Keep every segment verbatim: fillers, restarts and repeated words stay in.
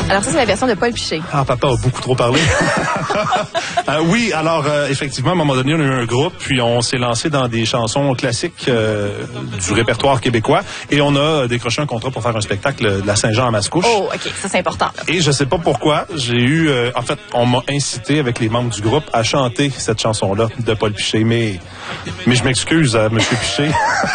Alors ça, c'est la version de Paul Piché. Ah, papa a beaucoup trop parlé. euh, oui, alors euh, effectivement, à un moment donné, on a eu un groupe, puis on s'est lancé dans des chansons classiques euh, du répertoire québécois, et on a décroché un contrat pour faire un spectacle de la Saint-Jean à Mascouche. Oh, OK, ça c'est important. Là. Et je sais pas pourquoi, j'ai eu... Euh, en fait, on m'a incité avec les membres du groupe à chanter cette chanson-là de Paul Piché, mais, mais je m'excuse à M. Piché.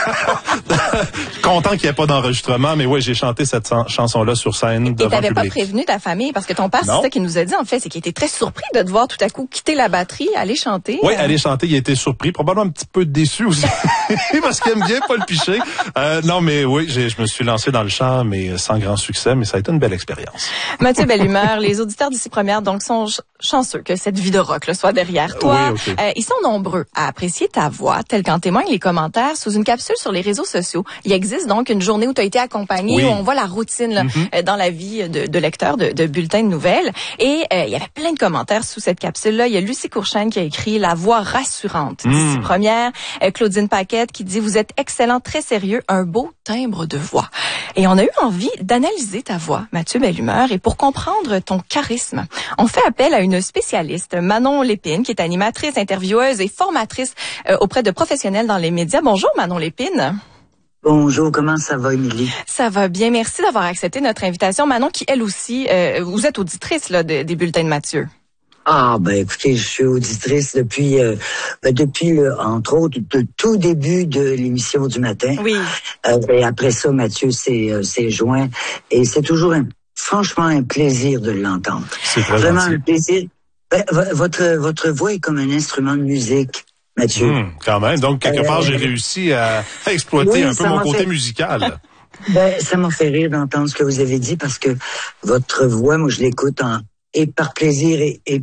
Content qu'il n'y ait pas d'enregistrement, mais oui, j'ai chanté cette chanson-là sur scène devant le public. Et t'avais pas prévenu ta famille, parce que ton père, non. c'est ça qu'il nous a dit, en fait, c'est qu'il était très surpris de te voir tout à coup quitter la batterie, aller chanter. Oui, euh... aller chanter, il a été surpris, probablement un petit peu déçu aussi, parce qu'il aime bien Paul Piché. Euh, non, mais oui, j'ai, je me suis lancé dans le chant, mais sans grand succès, mais ça a été une belle expérience. Mathieu Bellumeur, les auditeurs d'ici Première, donc, sont ch- chanceux que cette vie de rock là, soit derrière toi. Oui, okay. euh, ils sont nombreux à apprécier ta voix, tel qu'en témoignent les commentaires sous une capsule sur les réseaux sociaux. Il existe donc une journée où tu as été accompagné, oui. où on voit la routine là, mm-hmm. euh, dans la vie de, de lecteur de, de bulletins de nouvelles. Et euh, il y avait plein de commentaires sous cette capsule-là. Il y a Lucie Courchaine qui a écrit « La voix rassurante d'ici mm. Première euh, ». Claudine Paquette qui dit « Vous êtes excellent, très sérieux, un beau timbre de voix ». Et on a eu envie d'analyser ta voix, Mathieu Bellumeur, et pour comprendre ton charisme, on fait appel à une spécialiste, Manon Lépine, qui est animatrice, intervieweuse et formatrice euh, auprès de professionnels dans les médias. Bonjour Manon Lépine. Bonjour, comment ça va, Émilie? Ça va bien, merci d'avoir accepté notre invitation. Manon, qui elle aussi, euh, vous êtes auditrice là, de, des bulletins de Mathieu. Ah, ben écoutez, je suis auditrice depuis, euh, ben, depuis le, entre autres, le tout début de l'émission du matin. Oui. Euh, et après ça, Mathieu s'est, euh, s'est joint. Et c'est toujours, un, franchement, un plaisir de l'entendre. C'est très Vraiment gentil. un plaisir. Ben, votre, votre voix est comme un instrument de musique, Mathieu. Mmh, quand même. Donc, quelque euh, part, j'ai réussi à, à exploiter oui, un peu mon côté fait... musical. Ben, ça m'a fait rire d'entendre ce que vous avez dit parce que votre voix, moi, je l'écoute en, et par plaisir et, et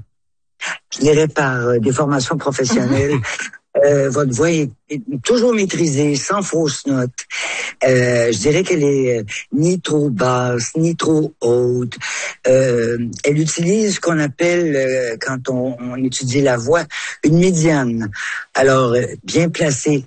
je dirais par euh, des formations professionnelles. Euh, votre voix est, est toujours maîtrisée, sans fausses notes. Euh, je dirais qu'elle est euh, ni trop basse, ni trop haute. Euh, elle utilise ce qu'on appelle, euh, quand on, on étudie la voix, une médiane. Alors, euh, bien placée,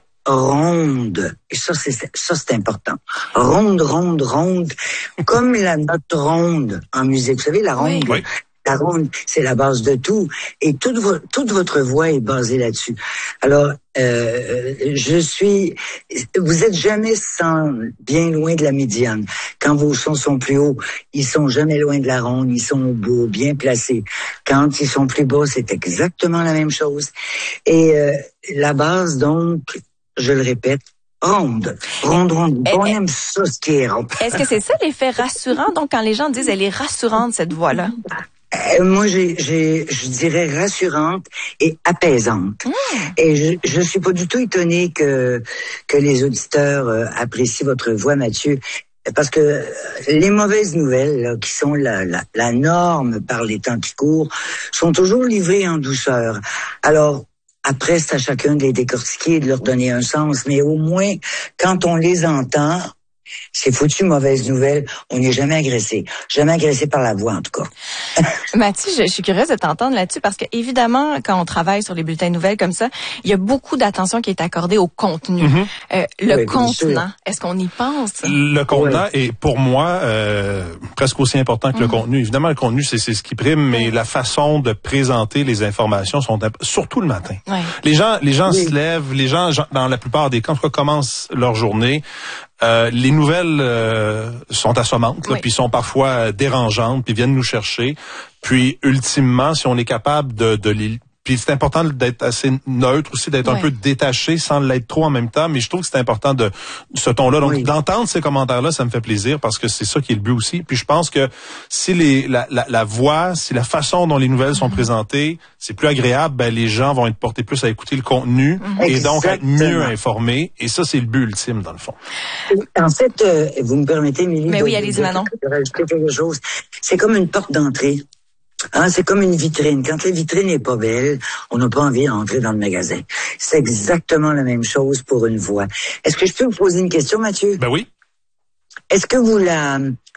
ronde. Et ça, c'est ça, c'est important. Ronde, ronde, ronde. Comme la note ronde en musique. Vous savez, la ronde... Oui. La ronde, c'est la base de tout. Et toute, vo- toute votre voix est basée là-dessus. Alors, euh, je suis... Vous êtes jamais sans, bien loin de la médiane. Quand vos sons sont plus hauts, ils sont jamais loin de la ronde. Ils sont beaux, bien placés. Quand ils sont plus bas, c'est exactement la même chose. Et euh, la base, donc, je le répète, ronde, ronde, ronde. On aime ça, ce qui est rond. Est-ce que c'est ça l'effet rassurant? Donc, quand les gens disent « elle est rassurante, cette voix-là ». Euh, moi, j'ai, j'ai, je dirais rassurante et apaisante. Mmh. Et je, je suis pas du tout étonnée que que les auditeurs euh, apprécient votre voix, Mathieu, parce que les mauvaises nouvelles, là, qui sont la, la, la norme par les temps qui courent, sont toujours livrées en douceur. Alors, après, c'est à chacun de les décortiquer et de leur donner un sens, mais au moins, quand on les entend, c'est foutu, mauvaise nouvelle. On n'est jamais agressé. Jamais agressé par la voix, en tout cas. Mathieu, je, je suis curieuse de t'entendre là-dessus parce que, évidemment, quand on travaille sur les bulletins de nouvelles comme ça, il y a beaucoup d'attention qui est accordée au contenu. Mm-hmm. Euh, le oui, contenant, est-ce qu'on y pense? Le contenant oui. est, pour moi, euh, presque aussi important que mm-hmm. le contenu. Évidemment, le contenu, c'est, c'est ce qui prime, mais oui. la façon de présenter les informations sont surtout le matin. Oui. Les gens, les gens oui. se lèvent, les gens, dans la plupart des cas, en tout cas, commencent leur journée. Euh, les nouvelles euh, sont assommantes, oui. puis sont parfois dérangeantes, puis viennent nous chercher. Puis, ultimement, si on est capable de, de les... Puis c'est important d'être assez neutre aussi, d'être oui. un peu détaché sans l'être trop en même temps. Mais je trouve que c'est important de ce ton-là. Donc, oui. d'entendre ces commentaires-là, ça me fait plaisir parce que c'est ça qui est le but aussi. Puis je pense que si les la, la, la voix, si la façon dont les nouvelles sont mm-hmm. présentées, c'est plus agréable, ben les gens vont être portés plus à écouter le contenu mm-hmm. et donc être mieux informés. Et ça, c'est le but ultime, dans le fond. En fait, euh, vous me permettez, Émilie, Mais de, oui, allez-y, de, Manon. de rajouter quelque chose. C'est comme une porte d'entrée. Hein, c'est comme une vitrine. Quand la vitrine n'est pas belle, on n'a pas envie d'entrer dans le magasin. C'est exactement la même chose pour une voix. Est-ce que je peux vous poser une question, Mathieu? Ben oui. Est-ce que vous la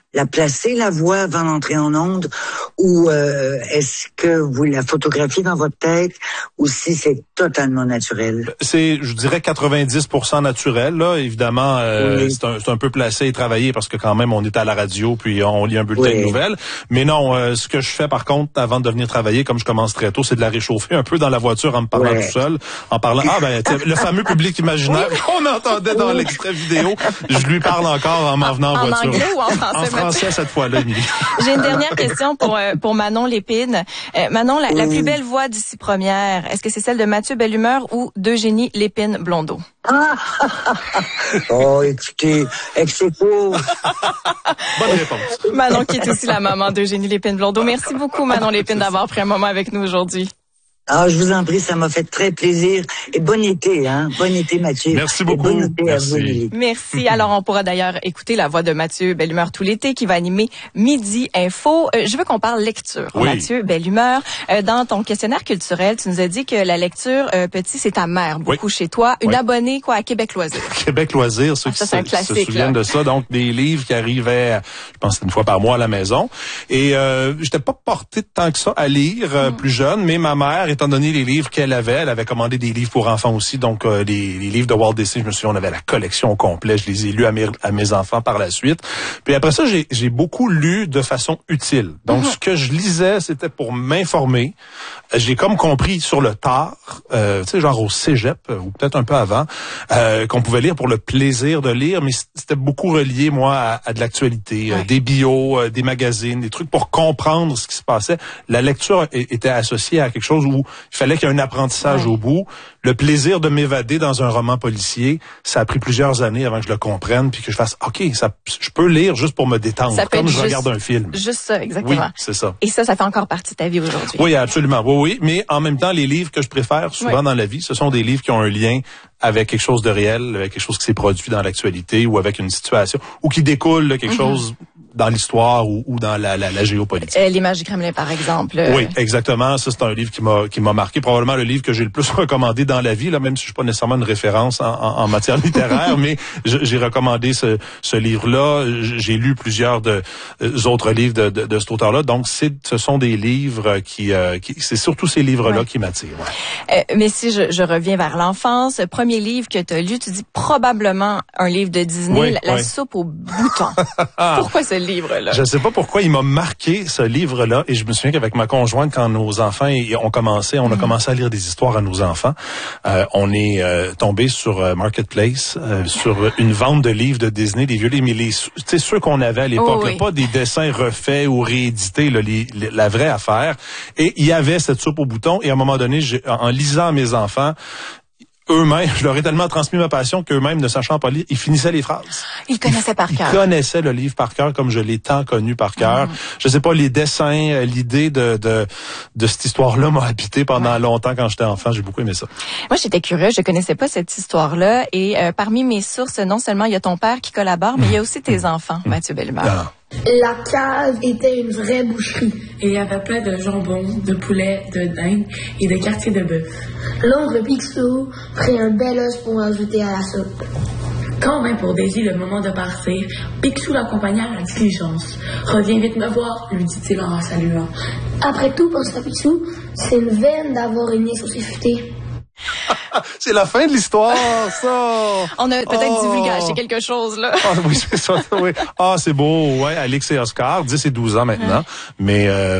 la placer, la voix, avant d'entrer en onde, ou euh, est-ce que vous la photographiez dans votre tête, ou si c'est totalement naturel? C'est, je dirais, quatre-vingt-dix pour cent naturel. Là, évidemment, euh, oui. c'est, un, c'est un peu placé et travaillé parce que quand même, on est à la radio, puis on lit un bulletin oui. de nouvelles. Mais non, euh, ce que je fais, par contre, avant de venir travailler, comme je commence très tôt, c'est de la réchauffer un peu dans la voiture en me parlant oui. tout seul, en parlant, ah ben, le fameux public imaginaire qu'on entendait dans l'extrait vidéo, je lui parle encore en m'en venant en, en voiture. En anglais ou en français? En français, cette fois-là, Émilie. J'ai une dernière question pour euh, pour Manon Lépine. Euh, Manon, la, la plus belle voix d'ici première, est-ce que c'est celle de Mathieu Bellumeur ou d'Eugénie Lépine-Blondeau? Ah! Oh, écoutez, ex-écho. Bonne réponse. Manon qui est aussi la maman d'Eugénie Lépine-Blondeau. Merci beaucoup, Manon Lépine, d'avoir pris un moment avec nous aujourd'hui. Ah, je vous en prie, ça m'a fait très plaisir. Et bon été, hein. Bon été, Mathieu. Merci beaucoup. Et bon été Merci. à vous, Émilie. Merci. Alors, on pourra d'ailleurs écouter la voix de Mathieu Bellumeur tout l'été qui va animer Midi Info. Euh, je veux qu'on parle lecture. Oui. Mathieu Bellumeur, euh, dans ton questionnaire culturel, tu nous as dit que la lecture, euh, petit, c'est ta mère, beaucoup oui. chez toi. Une oui. abonnée, quoi, à Québec Loisirs. Québec Loisirs, ceux ah, ça, qui c'est un se, classique, se souviennent là. de ça. Donc, des livres qui arrivaient, je pense, une fois par mois à la maison. Et euh, j'étais pas porté tant que ça à lire euh, mm. plus jeune, mais ma mère, étant donné les livres qu'elle avait, elle avait commandé des livres pour enfants aussi, donc euh, les, les livres de Walt Disney, je me souviens, on avait la collection au complet, je les ai lus à mes, à mes enfants par la suite. Puis après ça, j'ai, j'ai beaucoup lu de façon utile. Donc, mm-hmm. ce que je lisais, c'était pour m'informer. J'ai comme compris sur le tard, euh, tu sais, genre au cégep, ou peut-être un peu avant, euh, qu'on pouvait lire pour le plaisir de lire, mais c'était beaucoup relié, moi, à, à de l'actualité, ouais. euh, des bios, euh, des magazines, des trucs pour comprendre ce qui se passait. La lecture était associée à quelque chose où il fallait qu'il y ait un apprentissage ouais. au bout. Le plaisir de m'évader dans un roman policier, ça a pris plusieurs années avant que je le comprenne, puis que je fasse, OK, ça, je peux lire juste pour me détendre, ça comme je juste, regarde un film. Juste ça, exactement. Oui, c'est ça. Et ça, ça fait encore partie de ta vie aujourd'hui. Oui, absolument. Oui, oui. Mais en même temps, les livres que je préfère souvent oui. dans la vie, ce sont des livres qui ont un lien avec quelque chose de réel, avec quelque chose qui s'est produit dans l'actualité ou avec une situation, ou qui découle de quelque mm-hmm. chose dans l'histoire ou, ou dans la, la, la géopolitique. Euh, L'image du Kremlin, par exemple. Euh... Oui, exactement. Ça, c'est un livre qui m'a qui m'a marqué. Probablement le livre que j'ai le plus recommandé dans la vie, là, même si je suis pas nécessairement une référence en, en, en matière littéraire, mais je, j'ai recommandé ce, ce livre-là. J'ai lu plusieurs de, euh, autres livres de, de, de cet auteur-là. Donc, c'est, ce sont des livres qui... Euh, qui c'est surtout ces livres-là ouais. qui m'attirent. Ouais. Euh, mais si je, je reviens vers l'enfance, premier livre que tu as lu, tu dis probablement un livre de Disney, oui, La, oui. la soupe aux boutons. Pourquoi ce livre-là? Je ne sais pas pourquoi il m'a marqué ce livre-là, et je me souviens qu'avec ma conjointe, quand nos enfants ont commencé, on a mmh. commencé à lire des histoires à nos enfants, euh, on est euh, tombé sur euh, Marketplace, euh, sur une vente de livres de Disney, des vieux livres, mais les, tu sais, ceux qu'on avait à l'époque, oh, oui. là, pas des dessins refaits ou réédités, là, les, les, la vraie affaire. Et il y avait cette soupe aux boutons, et à un moment donné, j'ai, en lisant à mes enfants, eux-mêmes, je leur ai tellement transmis ma passion qu'eux-mêmes, ne sachant pas lire, ils finissaient les phrases. Ils connaissaient par cœur. Ils connaissaient le livre par cœur comme je l'ai tant connu par cœur. Mmh. Je sais pas, les dessins, l'idée de de de cette histoire-là m'a habité pendant ouais. longtemps quand j'étais enfant. J'ai beaucoup aimé ça. Moi, j'étais curieuse. Je connaissais pas cette histoire-là. Et euh, parmi mes sources, non seulement il y a ton père qui collabore, mais il y a aussi tes enfants, mmh. Mathieu Bellumeur. Ah. La cave était une vraie boucherie. Et il y avait plein de jambon, de poulet, de dinde et de quartiers de bœuf. L'oncle Picsou prit un bel os pour ajouter à la soupe. Quand vint pour Daisy le moment de partir, Picsou l'accompagna à la diligence. « Reviens vite me voir », lui dit-il en la saluant. Après tout, pensa Picsou, c'est une veine d'avoir une nièce aussi futée. C'est la fin de l'histoire, ça. On a peut-être oh. divulgué quelque chose, là. Ah oui, c'est ça, oui. Ah, c'est beau, ouais, Alix et Oscar, dix et douze ans maintenant. Ouais. Mais, euh...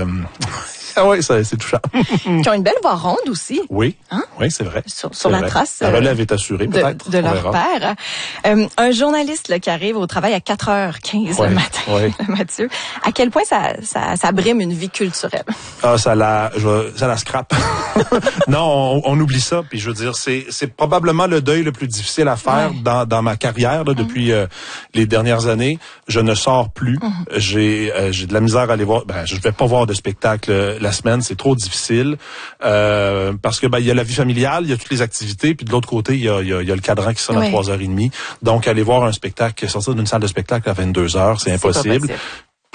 ah oui, ça, c'est touchant. Qui ont une belle voix ronde aussi. Oui, hein? Oui, c'est vrai. Sur, sur la vrai. trace. La relève est assurée, peut-être. De, de leur père. Euh, un journaliste là, qui arrive au travail à quatre heures quinze ouais, le matin, ouais. Mathieu. À quel point ça, ça, ça brime une vie culturelle? Ah, ça la, je, ça la scrape. Non, on, on oublie ça. Puis je veux dire, c'est, c'est probablement le deuil le plus difficile à faire ouais. dans, dans ma carrière là, depuis mm-hmm. euh, les dernières années. Je ne sors plus. Mm-hmm. J'ai, euh, j'ai de la misère à aller voir. Ben, je vais pas voir de spectacle euh, la semaine, c'est trop difficile euh, parce que ben il y a la vie familiale, il y a toutes les activités, puis de l'autre côté il y a, il y a, il y a le cadran qui sonne oui. à trois heures trente. Donc aller voir un spectacle, sortir d'une salle de spectacle à vingt-deux heures, c'est impossible. C'est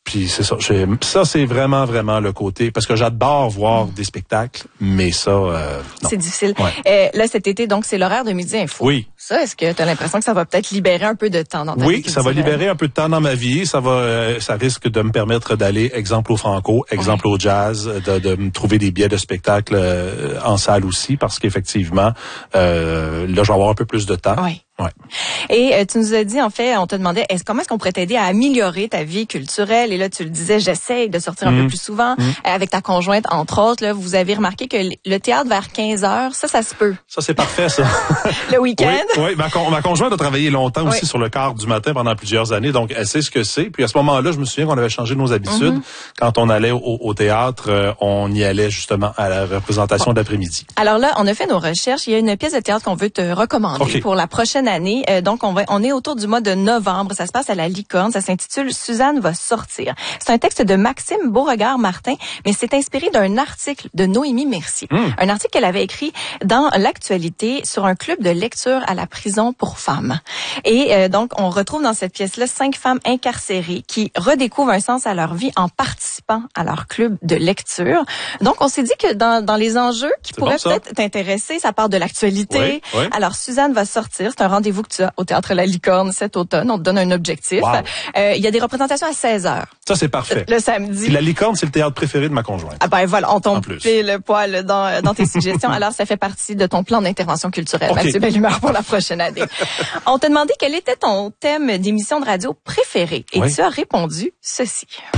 Puis c'est ça. J'ai, ça, c'est vraiment, vraiment le côté... Parce que j'adore voir mmh. des spectacles, mais ça, euh, non. C'est difficile. Ouais. Euh, là, cet été, donc, c'est l'horaire de Midi Info. Oui. Ça, est-ce que tu as l'impression que ça va peut-être libérer un peu de temps dans ta oui, vie? Oui, ça va libérer un peu de temps dans ma vie. Ça va, euh, ça risque de me permettre d'aller, exemple au Franco, exemple ouais. au jazz, de, de me trouver des billets de spectacle euh, en salle aussi, parce qu'effectivement, euh, là, je vais avoir un peu plus de temps. Oui. Ouais. Et euh, tu nous as dit, en fait, on te demandait, est-ce comment est-ce qu'on pourrait t'aider à améliorer ta vie culturelle? Et là, tu le disais, j'essaye de sortir un mmh. peu plus souvent mmh. euh, avec ta conjointe, entre autres. Là, vous avez remarqué que le théâtre vers quinze heures, ça, ça se peut. Ça, c'est parfait, ça. Le week-end. Oui, oui. Ma, con, ma conjointe a travaillé longtemps oui. aussi sur le quart du matin pendant plusieurs années, donc elle sait ce que c'est. Puis à ce moment-là, je me souviens qu'on avait changé nos habitudes. Mmh. Quand on allait au, au théâtre, euh, on y allait justement à la représentation bon. de l'après-midi. Alors là, on a fait nos recherches. Il y a une pièce de théâtre qu'on veut te recommander okay. pour la prochaine année. Euh, donc, on va, on est autour du mois de novembre. Ça se passe à la Licorne. Ça s'intitule Suzanne va sortir. C'est un texte de Maxime Beauregard-Martin, mais c'est inspiré d'un article de Noémie Mercier. Mmh. Un article qu'elle avait écrit dans l'actualité sur un club de lecture à la prison pour femmes. Et euh, donc, on retrouve dans cette pièce-là cinq femmes incarcérées qui redécouvrent un sens à leur vie en participant à leur club de lecture. Donc, on s'est dit que dans, dans les enjeux qui c'est pourraient bon, peut-être t'intéresser, ça part de l'actualité. Oui, oui. Alors, Suzanne va sortir. C'est un rendez-vous que tu as au Théâtre La Licorne cet automne. On te donne un objectif. Wow. Euh, il y a des représentations à seize heures. Ça, c'est parfait. Le samedi. Puis La Licorne, c'est le théâtre préféré de ma conjointe. Ah ben voilà, on tombe pile poil dans, dans tes suggestions. Alors, ça fait partie de ton plan d'intervention culturelle, okay. Mathieu Bellumeur, pour la prochaine année. On t'a demandé quel était ton thème d'émission de radio préféré et oui. tu as répondu ceci.